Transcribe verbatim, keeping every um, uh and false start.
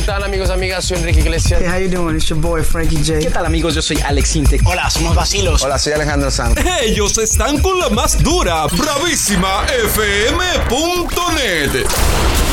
tal, amigos, amigas? Soy Enrique Iglesias. Hey, how you doing? It's your boy Frankie J. ¿Qué tal, amigos? Yo soy Alex Intec. Hola, somos Vacilos. Hola, soy Alejandro Sanz. Ellos están con la más dura, bravísima F M punto net.